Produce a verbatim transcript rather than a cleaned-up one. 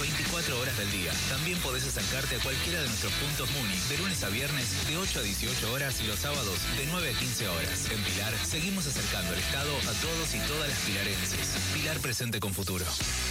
veinticuatro horas del día. También podés acercarte a cualquiera de nuestros puntos Muni, de lunes a viernes, de ocho a dieciocho horas y los sábados, de nueve a quince horas. En Pilar, seguimos acercando el Estado a todos y todas las pilarenses. Pilar presente con futuro.